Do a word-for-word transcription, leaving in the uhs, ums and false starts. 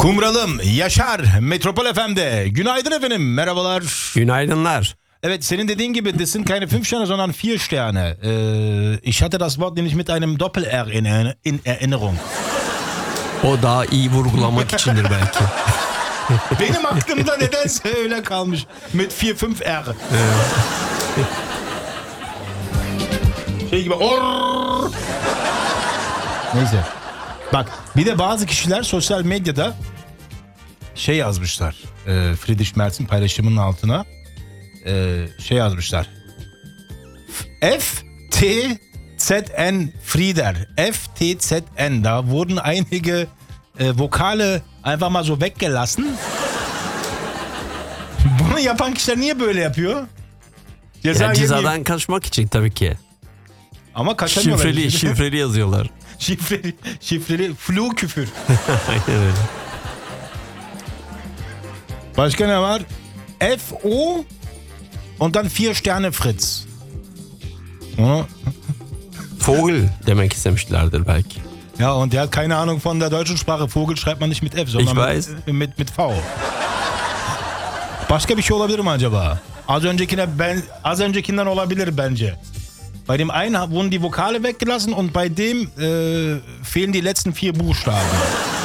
Kumralım, Yaşar, Metropol F M'de. Günaydın efendim, merhabalar. Günaydınlar. Evet, senin dediğin gibi, das sind keine fünf Sterne, sondern vier Sterne. Äh, ich hatte das Wort nämlich mit einem Doppel-R in, in Erinnerung. O daha iyi vurgulamak içindir belki. Benim aklımda nedense öyle kalmış. Mit vier fünf R. Şey gibi. Orr. Neyse. Bak, bir de bazı kişiler sosyal medyada şey yazmışlar. E, Friedrich Merz'in paylaşımının altına e, şey yazmışlar. F T Z N Frieder. F T Z N. Da wurden einige e, Vokale einfach mal so weggelassen. Bunu yapan kişiler niye böyle yapıyor? Ceza Ya cezadan yemeyeyim. kaçmak için tabii ki. Ama kaçamıyorlar. Şifreli, şifreli yazıyorlar. şifreli, şifreli flu küfür. Aynen öyle. Başka ne var? F O und dann vier Sterne Fritz. Onu... Vogel demek istemişlerdir belki. Ja, und der hat keine Ahnung von der deutschen Sprache. Vogel schreibt man nicht mit F, sondern Ich weiß. mit, mit, mit V. Başka bir şey olabilir mi acaba? Az öncekine ben az öncekinden olabilir bence. Bei dem einen wurden die Vokale weggelassen und bei dem äh, fehlen die letzten vier Buchstaben.